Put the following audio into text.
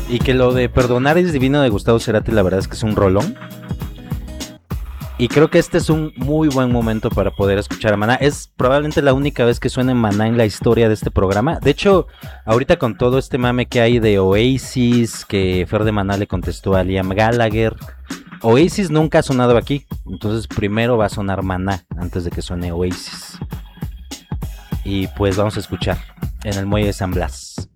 Y que lo de Perdonar es Divino de Gustavo Cerati, la verdad es que es un rolón. Y creo que este es un muy buen momento para poder escuchar a Maná. Es probablemente la única vez que suene Maná en la historia de este programa. De hecho, ahorita con todo este mame que hay de Oasis, que Fer de Maná le contestó a Liam Gallagher, Oasis nunca ha sonado aquí. Entonces primero va a sonar Maná antes de que suene Oasis. Y pues vamos a escuchar en el Muelle de San Blas.